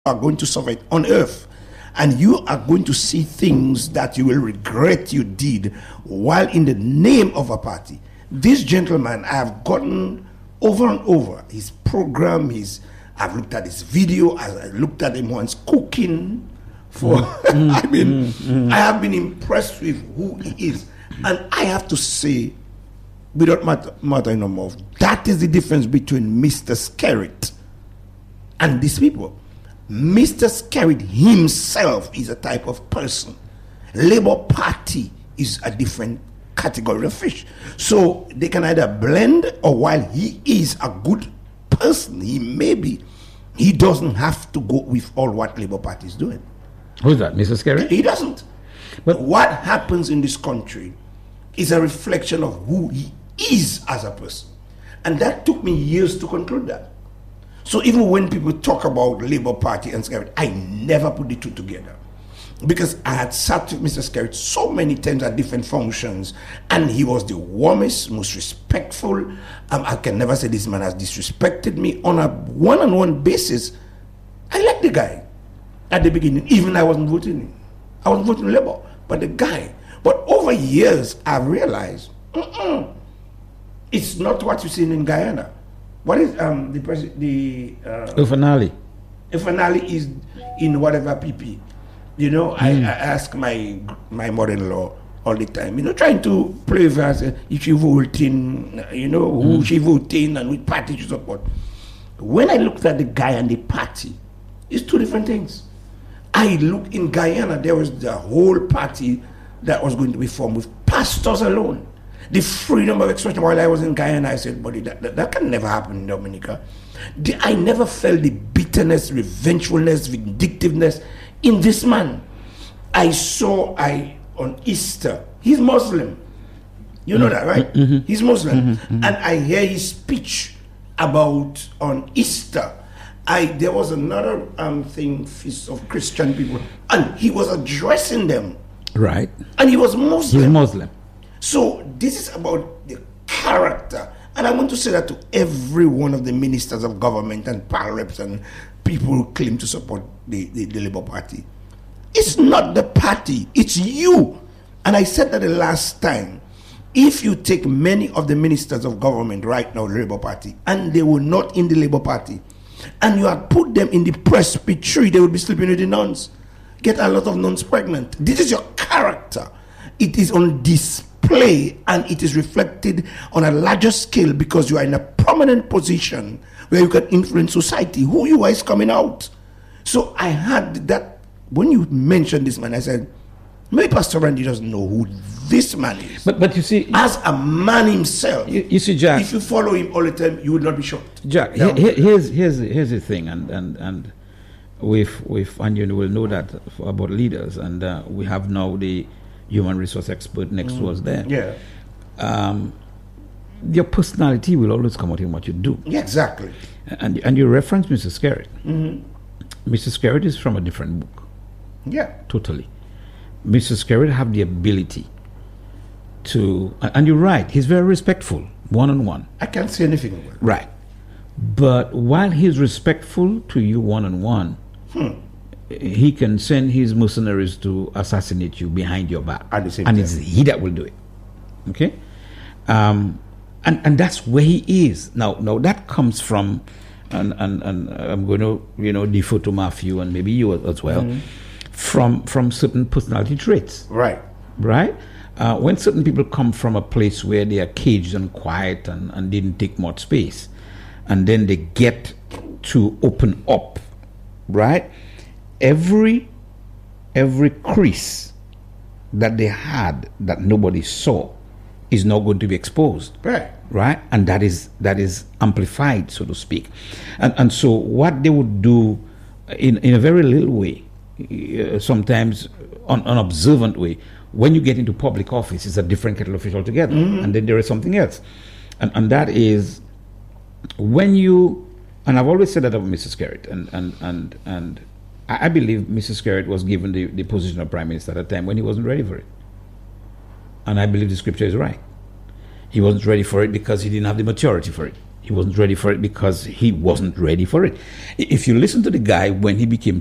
are going to suffer it on earth. And you are going to see things that you will regret you did while in the name of a party. This gentleman, I have gotten over and over his program, I've looked at his video, I looked at him once cooking for, I have been impressed with who he is. And I have to say, without matter no more, that is the difference between Mr. Skerrit and these people. Mr. Skerrit himself is a type of person. Labour Party is a different category of fish. So they can either blend, or while he is a good person, he doesn't have to go with all what Labour Party is doing. Who's that, Mr. Skerrit? He doesn't. But what happens in this country is a reflection of who he is as a person. And that took me years to conclude that. So even when people talk about Labour Party and Skerrit, I never put the two together. Because I had sat with Mr. Skerrit so many times at different functions, and he was the warmest, most respectful. I can never say this man has disrespected me on a one-on-one basis. I like the guy at the beginning, even I wasn't voting him. I was voting Labour, but the guy. But over years, I've realized, it's not what you've seen in Guyana. What is Ufanali? Ufanali is in whatever PP. You know, I ask my mother-in-law all the time, you know, trying to play with her, if she voting, you know, who she voting and which party she support. When I looked at the guy and the party, it's two different things. I look in Guyana, there was the whole party that was going to be formed with pastors alone. The freedom of expression. While I was in Guyana, I said, buddy, that can never happen in Dominica. I never felt the bitterness, revengefulness, vindictiveness in this man. I saw on Easter, he's Muslim. You know that, right? He's Muslim. And I hear his speech about on Easter. There was another thing, Feast of Christian people, and he was addressing them. Right. And he was Muslim. He's Muslim. So this is about the character. And I want to say that to every one of the ministers of government and power reps and people who claim to support the Labour Party. It's not the party, it's you. And I said that the last time. If you take many of the ministers of government right now, Labour Party, and they were not in the Labour Party, and you had put them in the presbytery, they would be sleeping with the nuns. Get a lot of nuns pregnant. This is your character. It is on display, and it is reflected on a larger scale because you are in a prominent position where you can influence society. Who you are is coming out. So I had that, when you mentioned this man, I said, maybe Pastor Randy doesn't know who this man is. But you see, as a man himself, you see, Jack, if you follow him all the time, you would not be shocked. Jack, here's the thing, and and you will know that about leaders, and we have now the human resource expert next to us there. Yeah. Your personality will always come out in what you do. Yeah, exactly. And you reference Mr. Skerrit. Mr. Skerrit is from a different book. Yeah. Totally. Mr. Skerrit have the ability to, and you're right, he's very respectful, one-on-one. I can't say anything about it. Right. But while he's respectful to you one-on-one, he can send his mercenaries to assassinate you behind your back. At the same and time. it's he that will do it. Okay? And that's where he is. Now that comes from, and I'm going to, defer to Matthew and maybe you as well, from certain personality traits. Right. Right? When certain people come from a place where they are caged and quiet and didn't take much space, and then they get to open up, right? Every crease that they had that nobody saw is now going to be exposed. Right? And that is amplified, so to speak. And so what they would do in a very little way, sometimes unobservant way, when you get into public office, it's a different kettle of fish altogether. And then there is something else. And that is when you, and I've always said that about Mr. Skerrit, and I believe Mr. Skerrit was given the position of Prime Minister at a time when he wasn't ready for it. And I believe the scripture is right. He wasn't ready for it because he didn't have the maturity for it. He wasn't ready for it because he wasn't ready for it. If you listen to the guy when he became